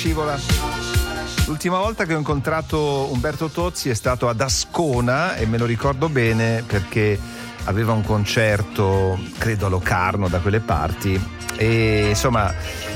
scivola. L'ultima volta che ho incontrato Umberto Tozzi è stato ad Ascona e me lo ricordo bene perché aveva un concerto, credo a Locarno, da quelle parti, e insomma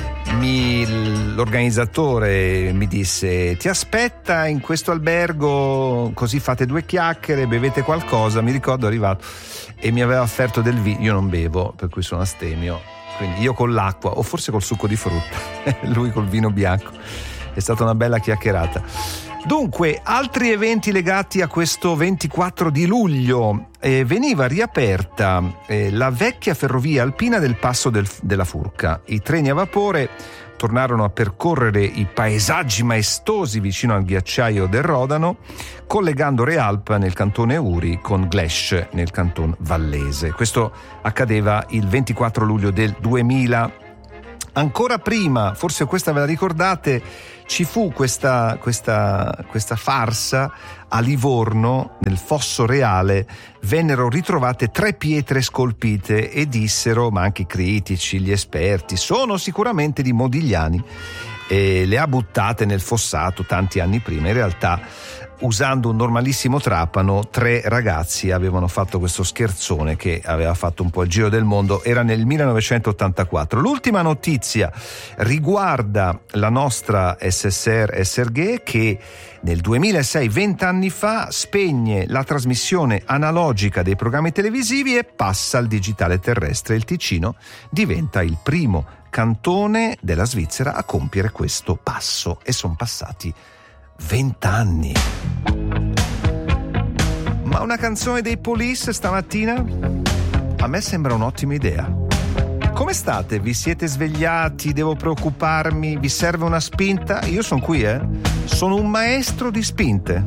l'organizzatore mi disse: ti aspetta in questo albergo, così fate due chiacchiere, bevete qualcosa. Mi ricordo, è arrivato e mi aveva offerto del vino. Io non bevo, per cui sono astemio, quindi io con l'acqua o forse col succo di frutta lui col vino bianco. È stata una bella chiacchierata. Dunque, altri eventi legati a questo 24 di luglio. Veniva riaperta la vecchia ferrovia alpina del Passo della Furca. I treni a vapore tornarono a percorrere i paesaggi maestosi vicino al ghiacciaio del Rodano, collegando Realpa nel cantone Uri con Glesch nel canton vallese. Questo accadeva il 24 luglio del 2000. Ancora prima, forse questa ve la ricordate, ci fu questa farsa a Livorno, nel Fosso Reale. Vennero ritrovate 3 pietre scolpite e dissero, ma anche i critici, gli esperti, sono sicuramente di Modigliani, e le ha buttate nel fossato tanti anni prima. In realtà, usando un normalissimo trapano, 3 ragazzi avevano fatto questo scherzone che aveva fatto un po' il giro del mondo. Era nel 1984. L'ultima notizia riguarda la nostra SSR SRG, che nel 2006, 20 anni fa, spegne la trasmissione analogica dei programmi televisivi e passa al digitale terrestre. Il Ticino diventa il primo cantone della Svizzera a compiere questo passo, e sono passati 20 anni. Ma una canzone dei Police stamattina? A me sembra un'ottima idea. Come state? Vi siete svegliati? Devo preoccuparmi? Vi serve una spinta? Io sono qui, Sono un maestro di spinte.